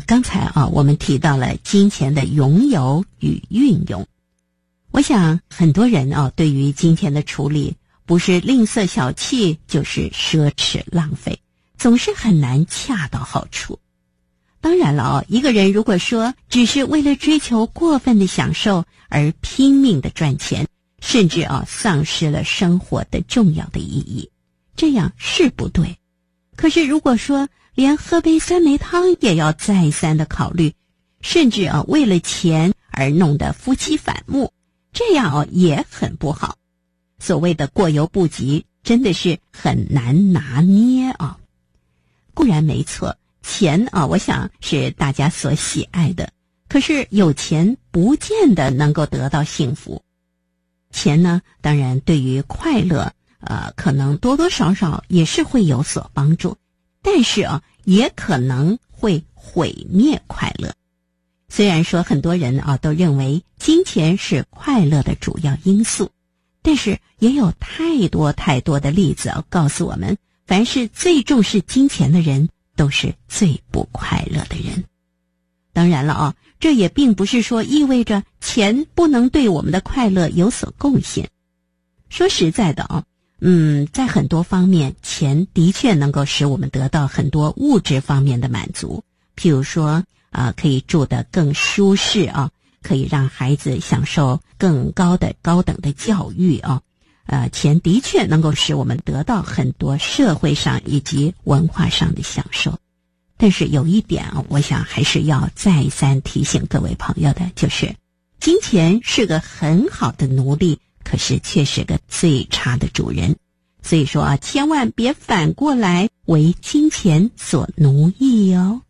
刚才我们提到了金钱的拥有与运用。我想很多人对于金钱的处理，不是吝啬小气，就是奢侈浪费，总是很难恰到好处。当然了一个人如果说只是为了追求过分的享受而拼命的赚钱，甚至丧失了生活的重要的意义，这样是不对。可是如果说连喝杯酸梅汤也要再三的考虑，甚至为了钱而弄得夫妻反目，这样也很不好。所谓的过犹不及，真的是很难拿捏固然没错，钱我想是大家所喜爱的，可是有钱不见得能够得到幸福。钱呢，当然对于快乐可能多多少少也是会有所帮助，但是也可能会毁灭快乐。虽然说很多人都认为金钱是快乐的主要因素，但是也有太多的例子告诉我们，凡是最重视金钱的人都是最不快乐的人。当然了这也并不是说意味着钱不能对我们的快乐有所贡献。说实在的在很多方面，钱的确能够使我们得到很多物质方面的满足，譬如说可以住得更舒适可以让孩子享受更高等的教育钱的确能够使我们得到很多社会上以及文化上的享受。但是有一点我想还是要再三提醒各位朋友的，就是金钱是个很好的奴隶，可是却是个最差的主人。所以说千万别反过来为金钱所奴役哦。